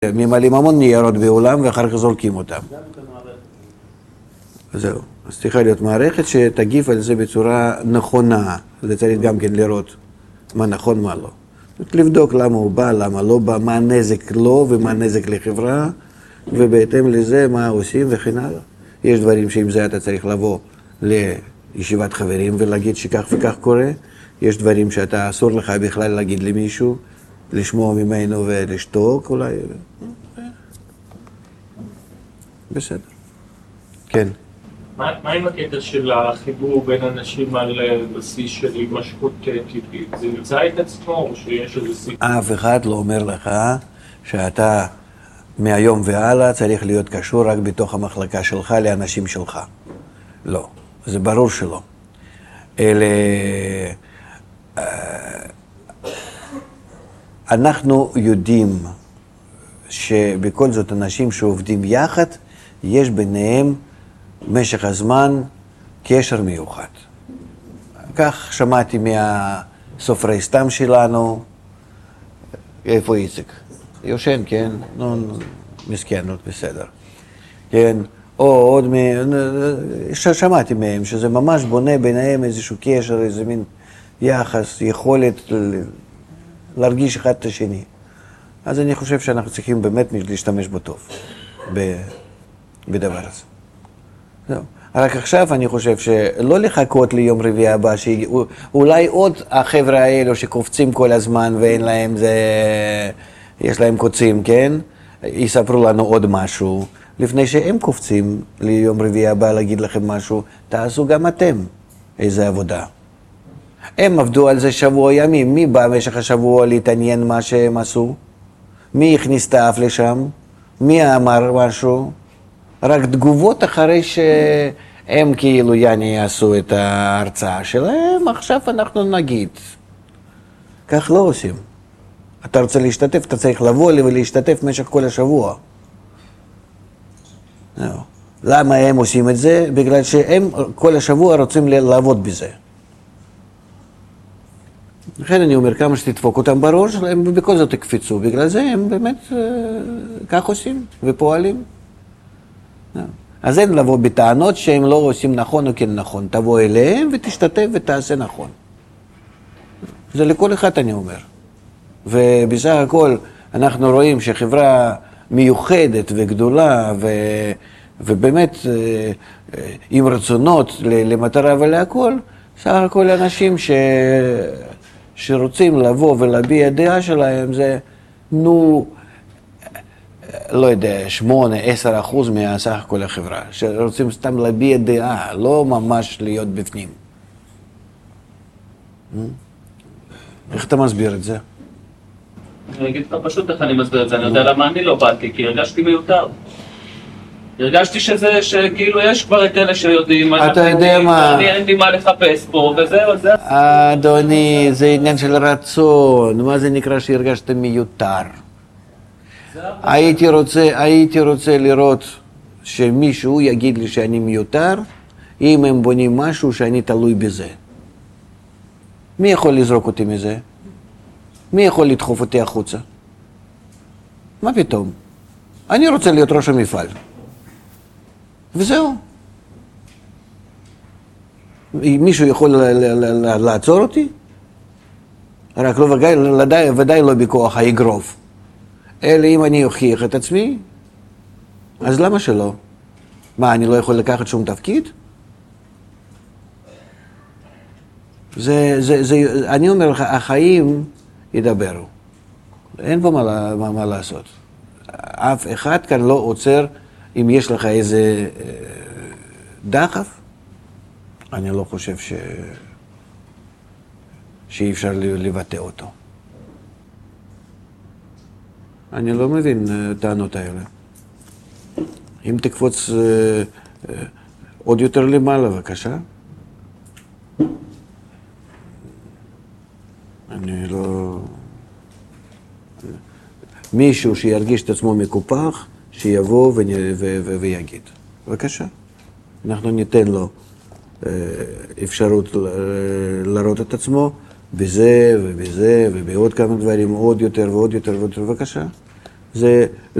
ממלאים המון ניירות בעולם ואחר כך זורקים אותם. זהו. אז צריכה להיות מערכת שתגיב על זה בצורה נכונה. זה צריך גם כן לראות מה נכון, מה לא. לבדוק למה הוא בא, למה לא בא, מה הנזק לו ומה הנזק לחברה, ובהתאם לזה מה עושים וכן הלאה. יש דברים שעם זה אתה צריך לבוא לישיבת חברים ולהגיד שכך וכך קורה. יש דברים שאתה אסור לך בכלל להגיד למישהו, לשמוע ממנו ולשתוק אולי. בסדר. כן. מה עם הקטע של החיבור בין אנשים על בסיס של הימשכות טבעית? זה נמצא את עצמו או שיש איזה סיפור? אף אחד לא אומר לך שאתה מהיום והלאה צריך להיות קשור רק בתוך המחלקה שלך לאנשים שלך. לא, זה ברור שלא. אלה... אנחנו יודעים שבכל זאת אנשים שעובדים יחד, יש ביניהם במשך הזמן קשר מיוחד. כך שמעתי מהסופרי סתם שלנו, איפה איציק? יושן, כן? נו, מסכנות, בסדר. כן, או עוד שמעתי מהם שזה ממש בונה ביניהם איזשהו קשר, איזה מין יחס, יכולת להרגיש אחד את השני. אז אני חושב שאנחנו צריכים באמת להשתמש בו טוב, בדבר הזה. זהו. רק עכשיו אני חושב שלא לחכות ליום רביעי הבא, שאולי עוד החבר'ה האלו שקופצים כל הזמן ואין להם זה, יש להם קוצים, כן? יספרו לנו עוד משהו. לפני שהם קופצים ליום רביעי הבא להגיד לכם משהו, תעשו גם אתם איזה עבודה. הם עבדו על זה שבוע ימים, מי בא במשך השבוע להתעניין מה שהם עשו? מי הכניס את האף לשם? מי אמר משהו? רק תגובות אחרי שהם כאילו יעשו את ההרצאה שלהם, עכשיו אנחנו נגיד. כך לא עושים. אתה רוצה להשתתף, אתה צריך לבוא ולהשתתף במשך כל השבוע. למה הם עושים את זה? בגלל שהם כל השבוע רוצים לעבוד בזה. לכן אני אומר, כמה שתדפוק אותם בראש, הם בכל זאת יקפיצו. בגלל זה הם באמת כך עושים ופועלים. אז אין לבוא בטענות שהם לא עושים נכון או כן נכון. תבוא אליהם ותשתתף ותעשה נכון. זה לכל אחד אני אומר. ובסך הכל אנחנו רואים שחברה מיוחדת וגדולה ובאמת עם רצונות למטרה ולהכל, סך הכל אנשים שרוצים לבוא ולהביע דעה שלהם זה, לא יודע, 8-10% מהסך הכל החברה, שרוצים סתם להביע דעה, לא ממש להיות בפנים. איך אתה מסביר את זה? אני אגיד לך פשוט איך אני מסביר את זה, אני יודע למה אני לא באתי, כי הרגשתי מיותר. הרגשתי שכאילו יש כבר את אלה שיודעים, אתה יודע מה? אין לי מה לחפש פה, וזהו, זה... אדוני, זה עניין של רצון, מה זה נקרא שהרגשת מיותר? הייתי רוצה לראות שמישהו יגיד לי שאני מיותר, אם הם בונים משהו שאני תלוי בזה. מי יכול לזרוק אותי מזה? מי יכול לדחוף אותי החוצה? מה פתאום? אני רוצה להיות ראש המפעל. וזהו. מישהו יכול לעצור אותי? רק לא ודאי לא בכוח האגרוף. אלא אם אני אוכיח את עצמי, אז למה שלא? מה, אני לא יכול לקחת שום תפקיד? אני אומר לך, החיים ידברו. אין פה מה לעשות. אף אחד כאן לא עוצר אם יש לך איזה דחף. אני לא חושב שאי אפשר לבטא אותו. אני לא מבין את הטענות האלה. אם תקפוץ עוד יותר למעלה, בבקשה. אני לא... מישהו שירגיש את עצמו מקופח, שיבוא ויגיד. בבקשה. אנחנו ניתן לו אפשרות לראות את עצמו בזה ובזה ובעוד כמה דברים, עוד יותר ועוד יותר ועוד יותר. בבקשה. זה